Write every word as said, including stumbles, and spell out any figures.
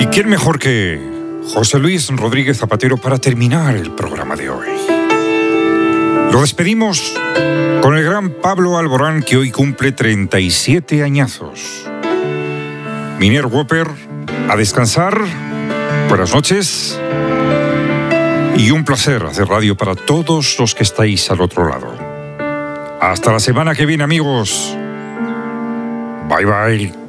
quién mejor que José Luis Rodríguez Zapatero para terminar el programa de hoy. Lo despedimos con el gran Pablo Alborán, que hoy cumple treinta y siete añazos. Miner Whopper, a descansar. Buenas noches. Y un placer hacer radio para todos los que estáis al otro lado. Hasta la semana que viene, amigos. Bye, bye.